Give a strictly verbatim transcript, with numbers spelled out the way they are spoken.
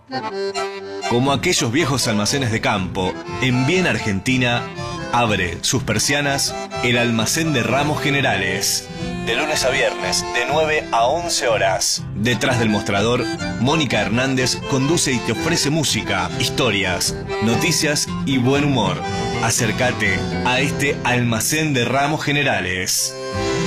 Como aquellos viejos almacenes de campo, en Bien Argentina, abre sus persianas el Almacén de Ramos Generales. De lunes a viernes, de nueve a once horas. Detrás del mostrador, Mónica Hernández conduce y te ofrece música, historias, noticias y buen humor. Acércate a este Almacén de Ramos Generales.